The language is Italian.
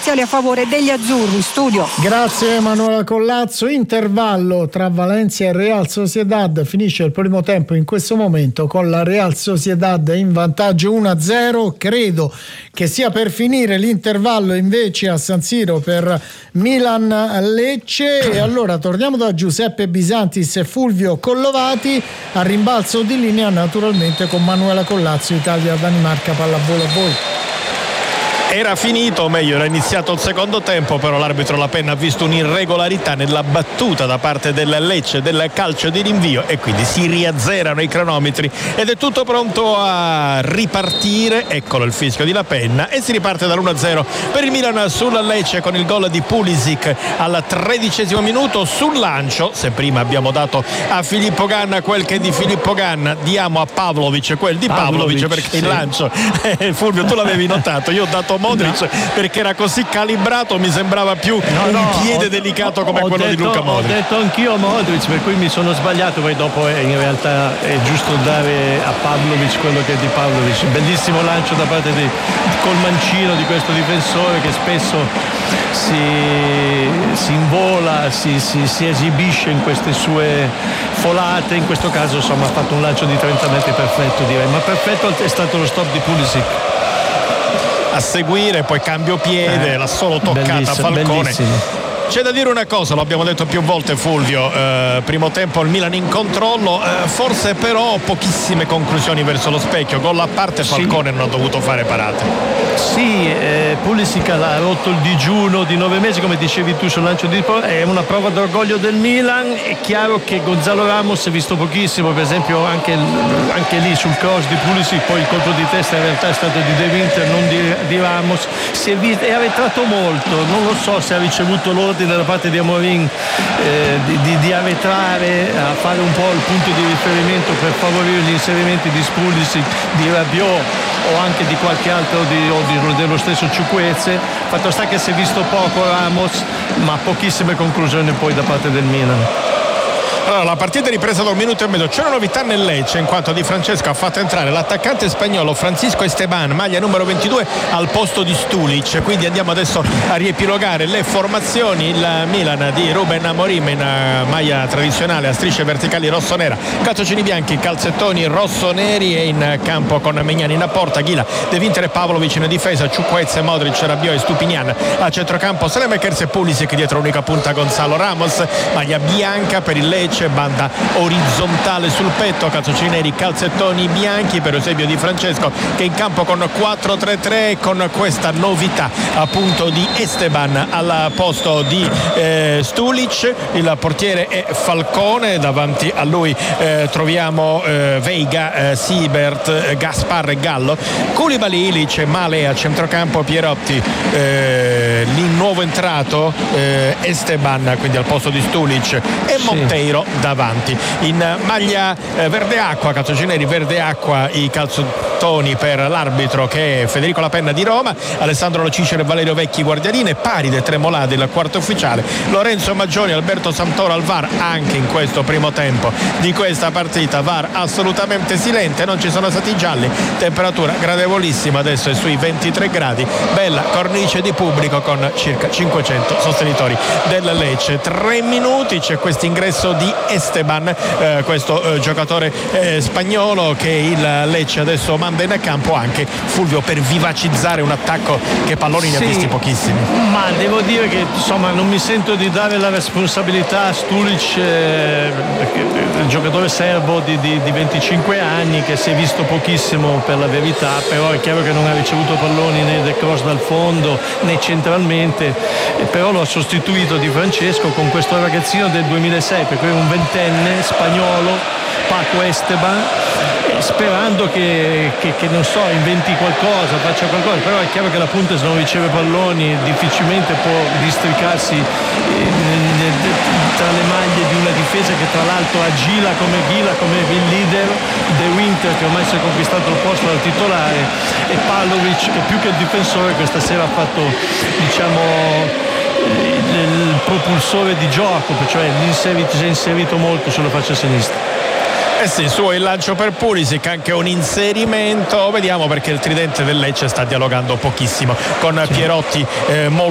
parziali a favore degli azzurri. Studio. Grazie Emanuela Collazzo. Intervallo tra Valencia e Real Sociedad. Finisce il primo tempo in questo momento con la Real Sociedad in vantaggio 1-0. Credo che sia per finire l'intervallo invece a San Siro per Milan-Lecce. E allora torniamo da Giuseppe Bisantis e Fulvio Collovati a rimbalzo di linea naturalmente con Manuela Collazzo. Italia-Danimarca, pallavolo a voi. Era finito, o meglio era iniziato il secondo tempo, però l'arbitro La Penna ha visto un'irregolarità nella battuta da parte del Lecce del calcio di rinvio e quindi si riazzerano i cronometri ed è tutto pronto a ripartire. Eccolo il fischio di La Penna e si riparte dall'1-0 per il Milan sul Lecce con il gol di Pulisic al 13° minuto. Sul lancio, se prima abbiamo dato a Filippo Ganna quel che è di Filippo Ganna, diamo a Pavlovic quel di Pavlovic perché sì. Il lancio Fulvio, tu l'avevi notato, io ho dato Modric perché era così calibrato, mi sembrava più un piede delicato come quello di Luka Modric. Ho detto anch'io Modric, per cui mi sono sbagliato, poi dopo in realtà è giusto dare a Pavlovic quello che è di Pavlovic. Bellissimo lancio da parte col mancino di questo difensore che spesso si invola, si esibisce in queste sue folate. In questo caso insomma ha fatto un lancio di 30 metri perfetto, direi, ma perfetto è stato lo stop di Pulisic. A seguire poi cambio piede, l'ha solo toccata Falcone. Bellissimo. C'è da dire una cosa, lo abbiamo detto più volte Fulvio, primo tempo il Milan in controllo, forse però pochissime conclusioni verso lo specchio, gol a parte Falcone non ha dovuto fare parate. Sì, Pulisic ha rotto il digiuno di 9 mesi, come dicevi tu sul lancio di è una prova d'orgoglio del Milan. È chiaro che Gonzalo Ramos si è visto pochissimo, per esempio anche lì sul cross di Pulisic, poi il colpo di testa in realtà è stato di De Winter, non di Ramos. È arretrato molto, non lo so se ha ricevuto l'ordine da parte di Amorim di arretrare, a fare un po' il punto di riferimento per favorire gli inserimenti di Pulisic, di Rabiot o anche di qualche altro dello stesso Ciukwueze. Fatto sta che si è visto poco Ramos, ma pochissime conclusioni poi da parte del Milan. Allora, la partita è ripresa da 1 minuto e mezzo. C'è una novità nel Lecce, in quanto Di Francesco ha fatto entrare l'attaccante spagnolo Francisco Esteban, maglia numero 22, al posto di Stulic. Quindi andiamo adesso a riepilogare le formazioni. Il Milan di Ruben Amorim in maglia tradizionale a strisce verticali rosso-nera, calzocini bianchi, calzettoni rosso-neri, e in campo con Magnani in porta, Ghila, De Winter e Pavlovic in difesa, Ciukwueze, Modric, Rabiot e Stupinian a centrocampo, Saelemaekers e Pulisic dietro l'unica punta Gonzalo Ramos, maglia bianca per il Lecce, banda orizzontale sul petto, calzocini neri, calzettoni bianchi per Eusebio Di Francesco, che in campo con 4-3-3 con questa novità appunto di Esteban al posto di Stulic. Il portiere è Falcone, davanti a lui troviamo Veiga, Siebert, Gaspar e Gallo, Koulibaly, Ilic, Male a centrocampo, Pierotti, il nuovo entrato Esteban, quindi al posto di Stulic, e Monteiro davanti. In maglia verde acqua, calzocini neri verde acqua, i calzettoni per l'arbitro che è Federico La Penna di Roma, Alessandro Lo Cicero e Valerio Vecchi guardialine, Paride Tremolade il quarto ufficiale, Lorenzo Maggioni, Alberto Santoro al VAR anche in questo primo tempo di questa partita. VAR assolutamente silente, non ci sono stati gialli, temperatura gradevolissima, adesso è sui 23 gradi, bella cornice di pubblico con circa 500 sostenitori del Lecce. 3 minuti, c'è questo ingresso di Esteban, questo giocatore spagnolo che il Lecce adesso manda in campo, anche Fulvio per vivacizzare un attacco che palloni ne ha visti pochissimi. Ma devo dire che insomma non mi sento di dare la responsabilità a Stulic, il giocatore serbo di 25 anni che si è visto pochissimo per la verità, però è chiaro che non ha ricevuto palloni né del cross dal fondo né centralmente, però lo ha sostituito Di Francesco con questo ragazzino del 2006, per cui un ventenne spagnolo, Paco Esteban, sperando che non so, inventi qualcosa, faccia qualcosa. Però è chiaro che la punta, se non riceve palloni, difficilmente può districarsi tra le maglie di una difesa che tra l'altro ha Ghila come il leader, De Winter che ormai si è conquistato il posto da titolare, e Pavlovic che più che il difensore questa sera ha fatto, diciamo, il propulsore di gioco, cioè si è inserito molto sulla faccia sinistra. Sì, suo il lancio per Pulisic, anche un inserimento, vediamo, perché il tridente del Lecce sta dialogando pochissimo con Pierotti, molto